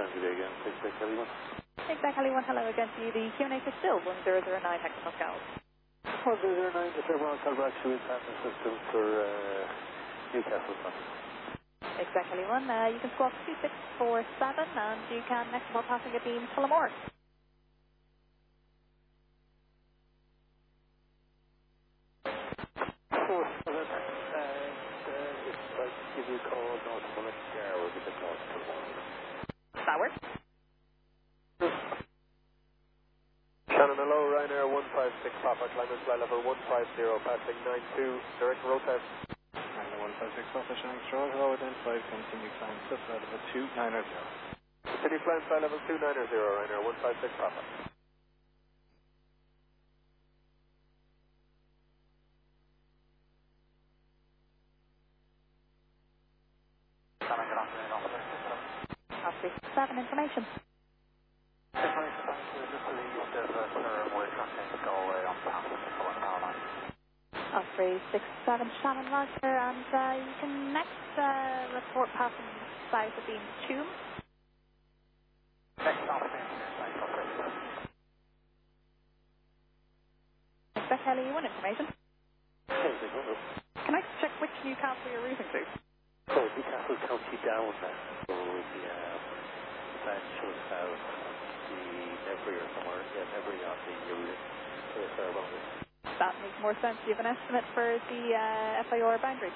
boundary again, 6 Kelly 1. 6 Kelly 1, hello again to you. The QNH is still 1009 hectopascals. 1009, the Fairmont Calbrax Suez Pattern System for Newcastle. 6 Kelly 1, you can squawk 2647 and you can next more passenger beam Tullamore. Give you a call north of Mullingar, we'll get the north to Tullamore. That works. Shannon, hello, Ryanair 156 Papa, climbing flight level 150, passing 92, direct road test. Ryanair 156 Papa, Shannon Stroll, hello, identified, continue climb to flight level 290. Continue flying flight level 290, Ryanair 156 Papa. Shannon, good afternoon, officer. Officer 7 information. Information, thank you. Just to the east of Turway tracking Galway on behalf of the following power line. Osprey 67 Shannon Roger, and you can next report passing south of beam Tomb. Next afternoon, thanks, operator. 6 Kelly 1 information. Can I check which Newcastle you're routing to? So Newcastle County Down, so the Bancho South, the Nevery or somewhere, yeah, Nevery on the route to the Fairmont. That makes more sense. Do you have an estimate for the FIR boundary?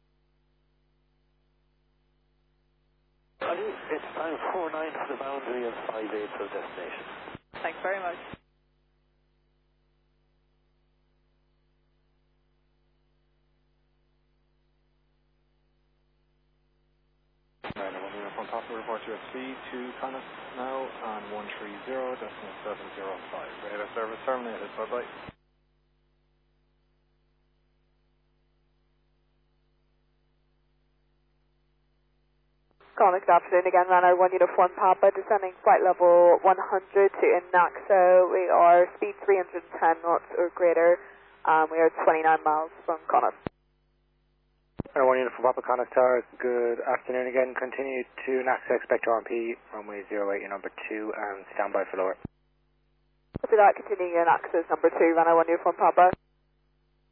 It's time 49 for the boundary and 58 for the destination. Thanks very much. Ryanair 1 uniform Papa, report to USC to Connacht now on 130.705. Radar service terminated, bye-bye. Connacht, good afternoon again, Ryanair 1 uniform Papa, descending flight level 100 to Inaxa. We are speed 310 knots or greater, we are 29 miles from Connacht. Ryanair 1 uniform Papa, Connacht Tower, good afternoon again, continue to Inaxa, expect RMP, runway 08, your number 2, and stand by for lower. Copy that, continuing Inaxa's number 2, Ryanair 1 uniform Papa.